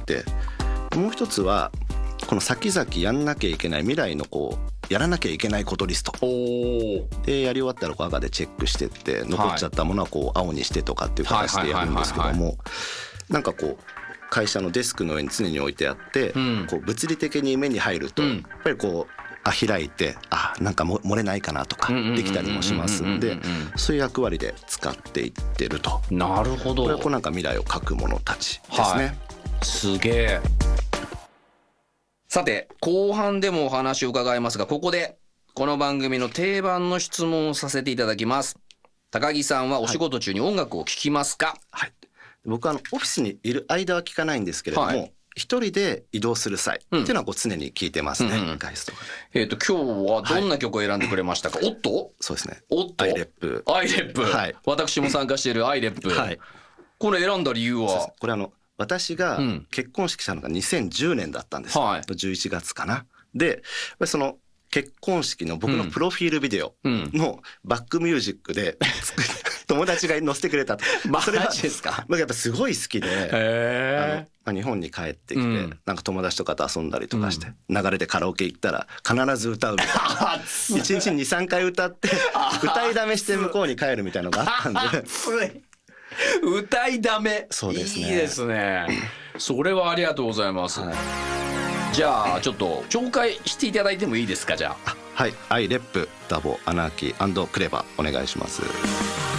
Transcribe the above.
て、もう一つはこの先々やんなきゃいけない未来のこうやらなきゃいけないことリストで、やり終わったらこう赤でチェックしてって残っちゃったものはこう青にしてとかっていう形でやるんですけども、なんかこう会社のデスクの上に常に置いてあって、こう物理的に目に入るとやっぱりこう開いてなんか漏れないかなとかできたりもしますんで、そういう役割で使っていってると。 なるほど。 これはこうなんか未来を書く者たちですね。 すげえ。さて後半でもお話を伺いますが、ここでこの番組の定番の質問をさせていただきます。高木さんはお仕事中に音楽を聴きますか？ はい、僕はオフィスにいる間は聴かないんですけれども、一人で移動する際っていうのはこう常に聴いてますね。外出とかで。 今日はどんな曲を選んでくれましたか？おっと、 そうですね。 おっと、 アイレップ。 私も参加しているアイレップ。これ選んだ理由は？ これ私が結婚式したのが2010年だったんです。11月かな。でその結婚式の僕のプロフィールビデオのバックミュージックで友達が載せてくれたと。 それはですか？ やっぱすごい好きで、日本に帰ってきてなんか友達とかと遊んだりとかして流れでカラオケ行ったら必ず歌うみたいな1日に 2,3 回歌って歌いだめして向こうに帰るみたいなのがあったんで歌いだめ。 そうですね。 いいですね。それはありがとうございます。じゃあちょっと紹介していただいてもいいですか？じゃあはい、アイレップダボアナーキー&クレバお願いします。